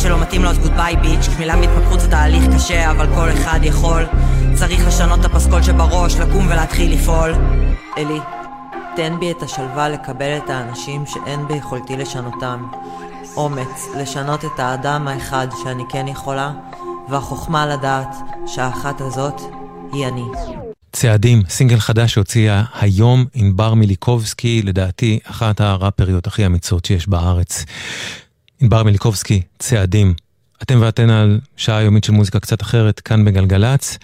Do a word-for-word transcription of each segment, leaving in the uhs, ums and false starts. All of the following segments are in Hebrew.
שלא מתאים לו אז גוד ביי ביץ'. גמילה מהתמכרות זה תהליך קשה, אבל כל אחד יכול. צריך לשנות את הפסקול שבראש, לקום ולהתחיל לפעול. אלי, תן בי את השלווה לקבל את האנשים שאין ביכולתי לשנותם. אומץ, לשנות את האדם האחד שאני כן יכולה, והחוכמה לדעת שהאחת הזאת היא אני. צעדים, סינגל חדש שהוציאה היום ענבר מיליקובסקי, לדעתי אחת הראפריות הכי אמיצות שיש בארץ. ענבר מיליקובסקי, צעדים. אתם ואתן על שעה יומית של מוזיקה קצת אחרת, כאן בגלגלץ,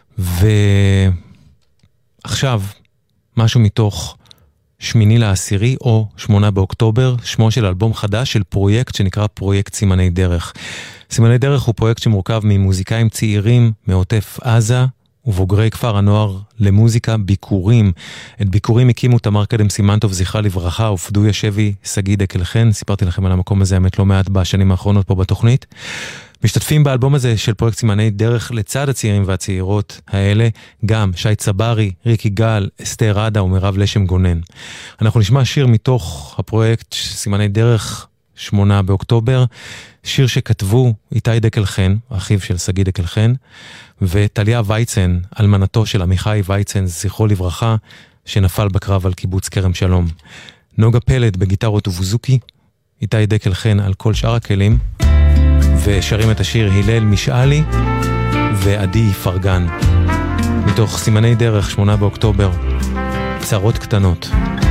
ועכשיו משהו מתוך שמיני לעשירי או שמונה באוקטובר, שמו של אלבום חדש של פרויקט שנקרא פרויקט סימני דרך. סימני דרך הוא פרויקט שמורכב ממוזיקאים צעירים מעוטף עזה, ובוגרי כפר הנוער למוזיקה ביקורים. את ביקורים הקימו תמר קדם סימנטוב זכרה לברכה, ופדויה שבי סגי דקל חן. סיפרתי לכם על המקום הזה האמת לא מעט בשנים האחרונות פה בתוכנית. משתתפים באלבום הזה של פרויקט סימני דרך לצד הצעירים והצעירות האלה, גם שי צברי, ריקי גל, אסתר רדה ומרב לשם גונן. אנחנו נשמע שיר מתוך הפרויקט סימני דרך שמונה באוקטובר, שיר שכתבו איתי דקל חן, אחיו של סגי דקל חן, וטליה וייצן, אלמנתו של עמיחי וייצן, זכרו לברכה, שנפל בקרב על קיבוץ כרם שלום. נוגה פלד בגיטרות ובוזוקי, איתי דקל חן על כל שאר הכלים, ושרים את השיר הלל משאלי ועדי פרגן. מתוך סימני דרך שמונה באוקטובר, צרות קטנות.